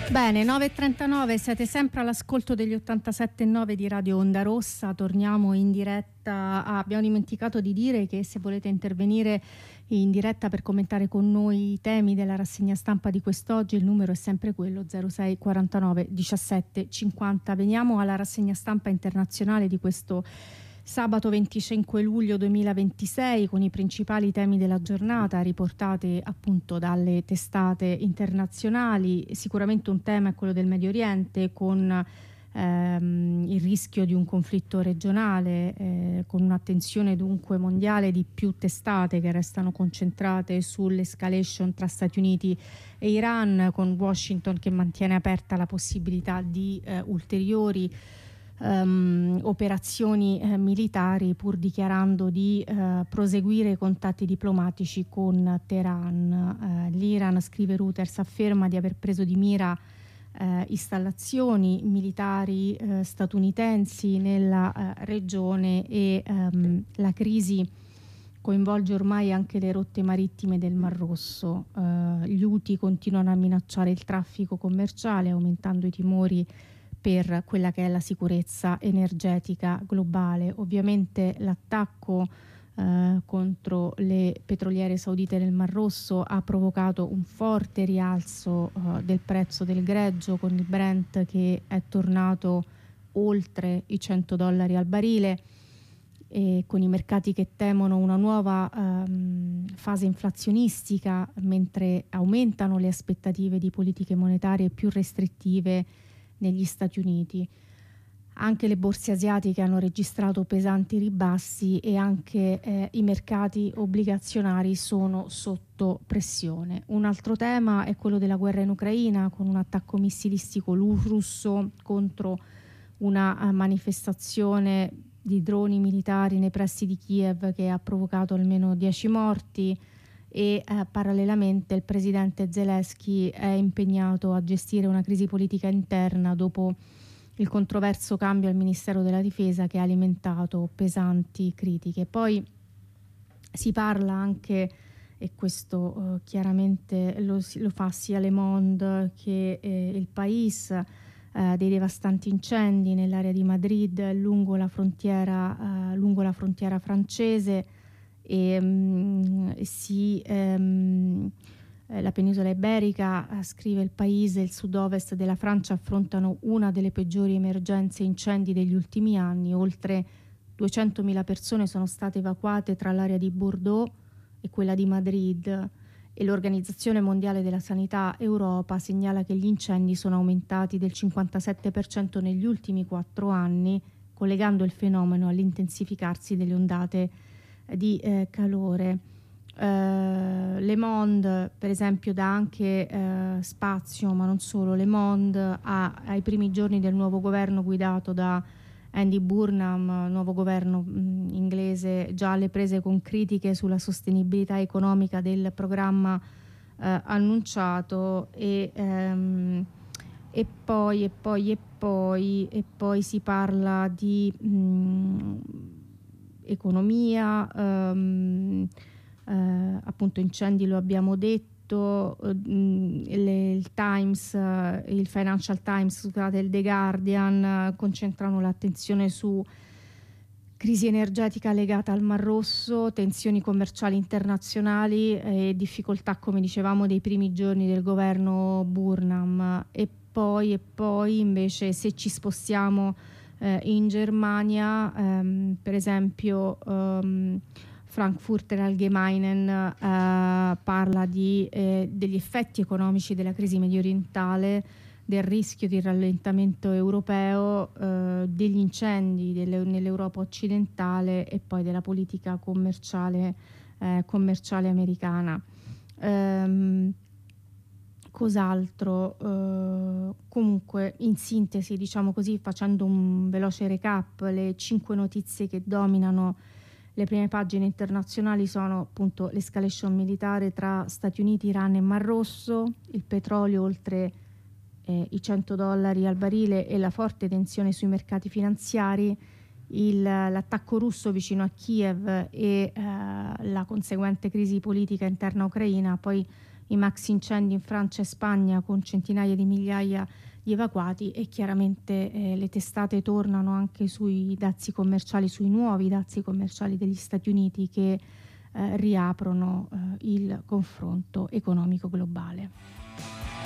Bene, 9.39, siete sempre all'ascolto degli 87.9 di Radio Onda Rossa, torniamo in diretta. Abbiamo dimenticato di dire che se volete intervenire in diretta per commentare con noi i temi della rassegna stampa di quest'oggi, il numero è sempre quello 06 49 17 50. Veniamo alla rassegna stampa internazionale di questo sabato 25 luglio 2026 con i principali temi della giornata riportati appunto dalle testate internazionali. Sicuramente un tema è quello del Medio Oriente con il rischio di un conflitto regionale, con un'attenzione dunque mondiale di più testate che restano concentrate sull'escalation tra Stati Uniti e Iran, con Washington che mantiene aperta la possibilità di ulteriori operazioni militari, pur dichiarando di proseguire i contatti diplomatici con Teheran. L'Iran, scrive Reuters, afferma di aver preso di mira installazioni militari statunitensi nella regione e la crisi coinvolge ormai anche le rotte marittime del Mar Rosso. Gli Houthi continuano a minacciare il traffico commerciale, aumentando i timori per quella che è la sicurezza energetica globale. Ovviamente l'attacco contro le petroliere saudite nel Mar Rosso ha provocato un forte rialzo del prezzo del greggio, con il Brent che è tornato oltre i $100 al barile, e con i mercati che temono una nuova fase inflazionistica, mentre aumentano le aspettative di politiche monetarie più restrittive negli Stati Uniti. Anche le borse asiatiche hanno registrato pesanti ribassi e anche i mercati obbligazionari sono sotto pressione. Un altro tema è quello della guerra in Ucraina, con un attacco missilistico russo contro una manifestazione di droni militari nei pressi di Kiev che ha provocato almeno 10 morti. E parallelamente il presidente Zelensky è impegnato a gestire una crisi politica interna dopo il controverso cambio al Ministero della Difesa che ha alimentato pesanti critiche. Poi si parla anche, e questo chiaramente lo fa sia Le Monde che il País, dei devastanti incendi nell'area di Madrid lungo la frontiera francese. La penisola iberica, scrive il Paese, il sud-ovest della Francia affrontano una delle peggiori emergenze incendi degli ultimi anni. Oltre 200.000 persone sono state evacuate tra l'area di Bordeaux e quella di Madrid, e l'Organizzazione Mondiale della Sanità Europa segnala che gli incendi sono aumentati del 57% negli ultimi 4 anni, collegando il fenomeno all'intensificarsi delle ondate di calore. Le Monde, per esempio, dà anche spazio, ma non solo. Le Monde ai primi giorni del nuovo governo guidato da Andy Burnham, nuovo governo inglese, già alle prese con critiche sulla sostenibilità economica del programma annunciato, e poi si parla di economia, appunto incendi lo abbiamo detto. Il Times, il Financial Times, scusate, il The Guardian concentrano l'attenzione su crisi energetica legata al Mar Rosso, tensioni commerciali internazionali e difficoltà, come dicevamo, dei primi giorni del governo Burnham. E poi invece, se ci spostiamo in Germania, per esempio Frankfurter Allgemeinen parla degli effetti economici della crisi mediorientale, del rischio di rallentamento europeo, degli incendi nell'Europa occidentale e poi della politica commerciale americana. Cos'altro? Comunque, in sintesi, diciamo così, facendo un veloce recap, le 5 notizie che dominano le prime pagine internazionali sono appunto l'escalation militare tra Stati Uniti, Iran e Mar Rosso, il petrolio oltre i $100 al barile e la forte tensione sui mercati finanziari, l'attacco russo vicino a Kiev e la conseguente crisi politica interna ucraina. Poi i maxi incendi in Francia e Spagna con centinaia di migliaia di evacuati, e chiaramente le testate tornano anche sui dazi commerciali, sui nuovi dazi commerciali degli Stati Uniti che riaprono il confronto economico globale.